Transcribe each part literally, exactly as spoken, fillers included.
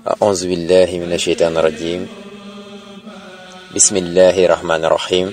أعوذ بالله من الشيطان الرجيم بسم الله الرحمن الرحيم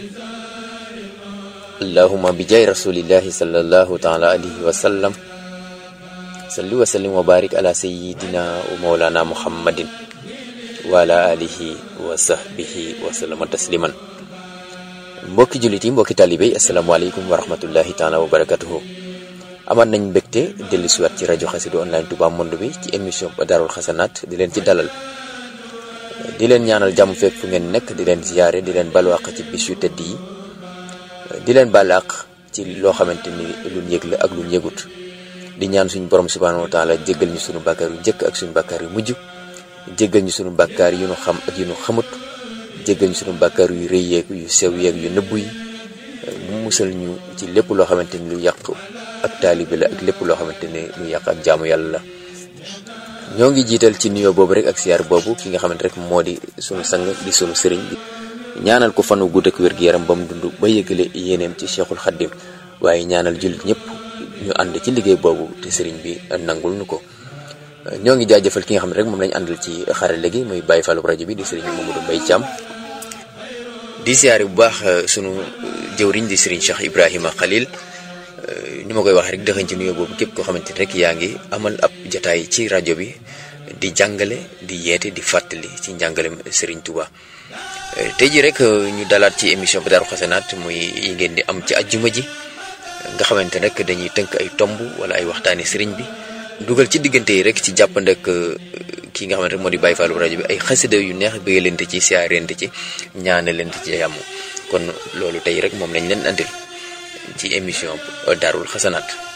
اللهم بجاه رسول الله صلى الله تعالى عليه وسلم صل وسلم وبارك على سيدنا ومولانا محمد وعلى آله وصحبه وسلم تسليما. mbokki jullit yi mbokki talibé yi asalaamaaleykum wa rahmatullahi taala wa barakatuhu. amaat nañ mbégte dellu siwaat ci rajo Xassida online Touba Monde bi ci émission Daarul Xasanaat di leen ci dalal di leen ñaanal jàmm fekk fu ngeen nekk, di leen ziyaare, di leen balwaq ci bis yu tedd yi, di leen balaq ci loo xamante ni luñ yëg la ak luñ yëgut, di ñaan suñu borom subhanahu wa taala jéggal ñu suñu bàkkaar yu njëkk ak suñu bàkkaar yu mujj, jéggal ñu suñu bàkkaar yu ñu xam ak yu ñu xamut, jéggal ñu suñu bàkkaar yu rëy yeeg yu sew yeeg yu nëbbu yi, mu musal ñu ci lépp loo xamante ni lu yàq ak taalibe la ak lépp loo xamante ne lu yàq ak jaamu yàlla la. ñoo ngi jiital ci nuyoo boobu rek ak siyaar boobu ki nga xamante rek moo di sunu sang di sunu sëriñ bi, ñaanal ko fanu gudd ak wér gu yaram ba mu dund ba yëgale yéeneem ci Cheikhul Khadim, waaye ñaanal jullit ñëpp ñu ànd ci liggéey boobu te sëriñ bi nangul nu ko. ñoo ngi jaajëfal ki nga xam ne rek moom lañ àndal ci xarale gi muy Baye Fallou rajo bi di sëriñ Mamadou Mbaye Thiam, di siyaare bu baax sunu jëwriñ di sëriñ Cheikh Ibrahima Khalil. ni ma koy wax rek dëxañ ci nuyoo boobu képp koo xamante ni rek yaa ngi amal ab jataay ci rajo bi di jàngale di yeete di fàttali ci njàngalem Serigne Touba. tey ji rek ñu dalaat ci émission bi Daarul Xasanaat muy yi ngeen di am ci ajjuma ji nga xamante rek dañuy tënk ay tomb wala ay waxtaani Serigne bi dugal ci diggante yi rek ci jàppandek ki nga xamante rek moo di Baye Fallou rajo bi ay xasida yu neex bëgg leente ci siyaarente ci ñaane leente ci yàmm. kon loolu tey rek moom lañ leen andil ci émission Daarul Xasanaat.